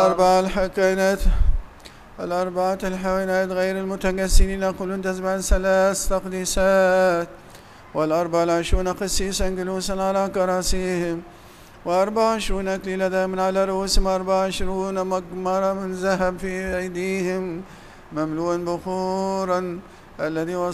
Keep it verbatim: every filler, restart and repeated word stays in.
الأربعة الحكينات الأربعة الحوينات غير المتجسدين يقولون تسبع ثلاث تقديسات، والأربعة العشرون قسيسا جلوسا على كراسيهم، وأربعة وعشرون أكليل دم على رؤوسهم، وأربعة وعشرون مجمرة من ذهب في أيديهم مملوءا بخورا الذي